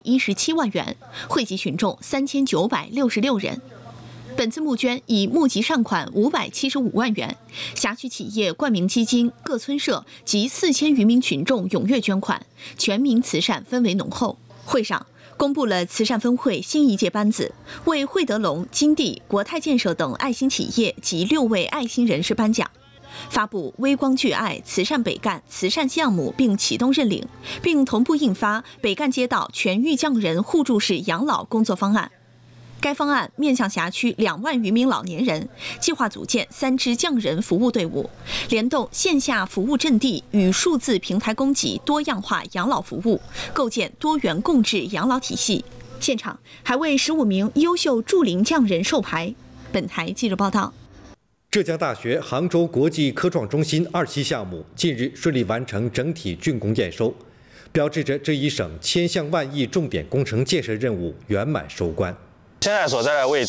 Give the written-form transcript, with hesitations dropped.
17万元，惠及群众3966人。本次募捐已募集善款575万元，辖区企业、冠名基金、各村社及4000余名群众踊跃捐款，全民慈善氛围浓厚。会上公布了慈善分会新一届班子，为惠德隆、金地、国泰建设等爱心企业及6位爱心人士颁奖。发布微光聚爱慈善北干慈善项目，并启动认领，并同步印发北干街道全域匠人互助式养老工作方案。该方案面向辖区2万余名老年人，计划组建3支匠人服务队伍，联动线下服务阵地与数字平台供给多样化养老服务，构建多元共治养老体系。现场还为15名优秀助龄匠人授牌。本台记者报道。 浙江大学杭州国际科创中心2期项目近日顺利完成整体竣工验收，标志着这一省千项万亿重点工程建设任务圆满收官。 现在所在的位置